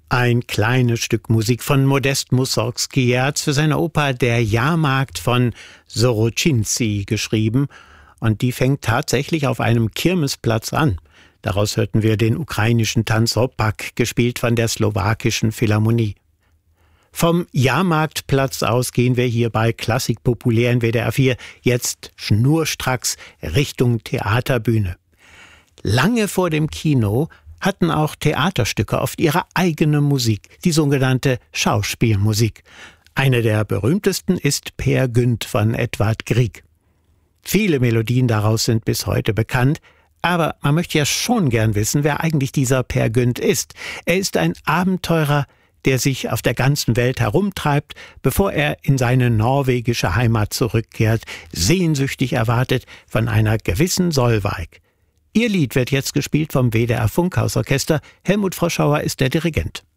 Ein kleines Stück Musik von Modest Mussorgski. Er hat für seine Oper Der Jahrmarkt von Soroczyńcy geschrieben und die fängt tatsächlich auf einem Kirmesplatz an. Daraus hörten wir den ukrainischen Tanz Opak, gespielt von der slowakischen Philharmonie. Vom Jahrmarktplatz aus gehen wir hier bei Klassik populär in WDR 4 jetzt schnurstracks Richtung Theaterbühne. Lange vor dem Kino hatten auch Theaterstücke oft ihre eigene Musik, die sogenannte Schauspielmusik. Eine der berühmtesten ist Peer Gynt von Edvard Grieg. Viele Melodien daraus sind bis heute bekannt, aber man möchte ja schon gern wissen, wer eigentlich dieser Peer Gynt ist. Er ist ein Abenteurer, der sich auf der ganzen Welt herumtreibt, bevor er in seine norwegische Heimat zurückkehrt, sehnsüchtig erwartet von einer gewissen Solveig. Ihr Lied wird jetzt gespielt vom WDR Funkhausorchester. Helmut Froschauer ist der Dirigent.